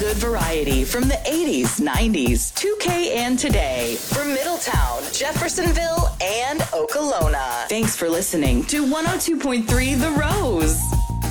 good variety from the 80s, 90s, 2K, and today. From Middletown, Jeffersonville, and Okolona. Thanks for listening to 102.3 The Rose.